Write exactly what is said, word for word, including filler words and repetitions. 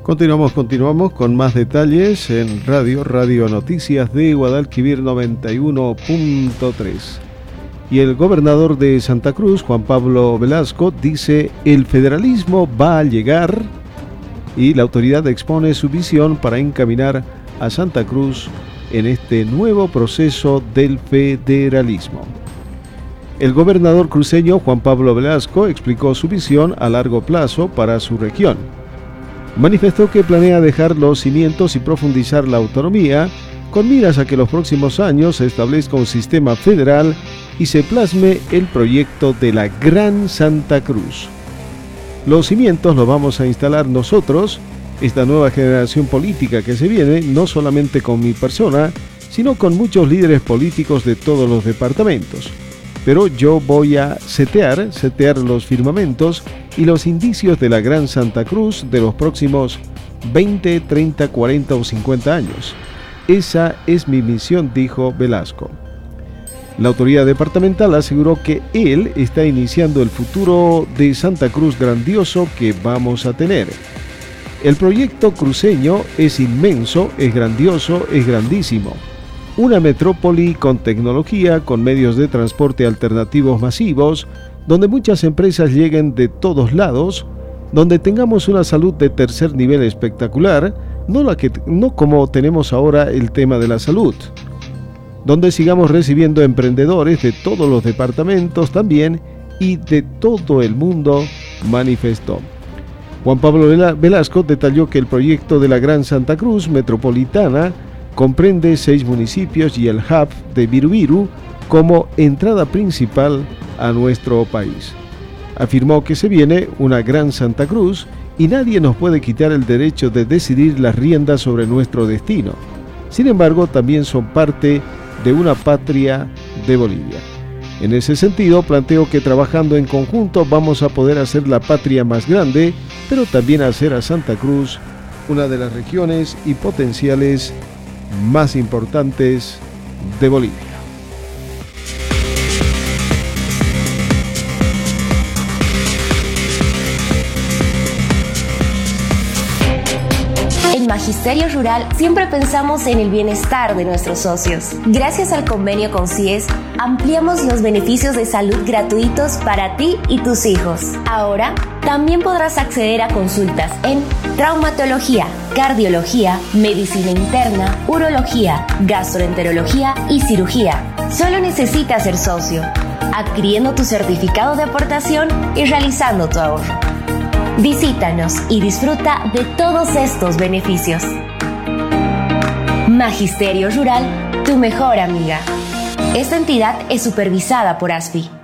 Continuamos, continuamos con más detalles en Radio, Radio Noticias de Guadalquivir noventa y uno punto tres. Y el gobernador de Santa Cruz, Juan Pablo Velasco, dice: el federalismo va a llegar, y la autoridad expone su visión para encaminar a Santa Cruz en este nuevo proceso del federalismo. El gobernador cruceño Juan Pablo Velasco explicó su visión a largo plazo para su región. Manifestó que planea dejar los cimientos y profundizar la autonomía, con miras a que los próximos años se establezca un sistema federal y se plasme el proyecto de la Gran Santa Cruz. Los cimientos los vamos a instalar nosotros, esta nueva generación política que se viene, no solamente con mi persona, sino con muchos líderes políticos de todos los departamentos. Pero yo voy a setear, setear los firmamentos y los indicios de la Gran Santa Cruz de los próximos veinte, treinta, cuarenta o cincuenta años. Esa es mi misión, dijo Velasco. La autoridad departamental aseguró que él está iniciando el futuro de Santa Cruz grandioso que vamos a tener. El proyecto cruceño es inmenso, es grandioso, es grandísimo. Una metrópoli con tecnología, con medios de transporte alternativos masivos, donde muchas empresas lleguen de todos lados, donde tengamos una salud de tercer nivel espectacular, no, la que, no como tenemos ahora el tema de la salud, donde sigamos recibiendo emprendedores de todos los departamentos también y de todo el mundo, manifestó. Juan Pablo Velasco detalló que el proyecto de la Gran Santa Cruz Metropolitana comprende seis municipios y el hub de Birubiru como entrada principal a nuestro país. Afirmó que se viene una Gran Santa Cruz y nadie nos puede quitar el derecho de decidir las riendas sobre nuestro destino. Sin embargo, también son parte de una patria de Bolivia. En ese sentido, planteo que trabajando en conjunto vamos a poder hacer la patria más grande, pero también hacer a Santa Cruz una de las regiones y potenciales más importantes de Bolivia. En Magisterio Rural siempre pensamos en el bienestar de nuestros socios. Gracias al convenio con C I E S, ampliamos los beneficios de salud gratuitos para ti y tus hijos. Ahora, también podrás acceder a consultas en traumatología, cardiología, medicina interna, urología, gastroenterología y cirugía. Solo necesitas ser socio, adquiriendo tu certificado de aportación y realizando tu ahorro. Visítanos y disfruta de todos estos beneficios. Magisterio Rural, tu mejor amiga. Esta entidad es supervisada por A S F I.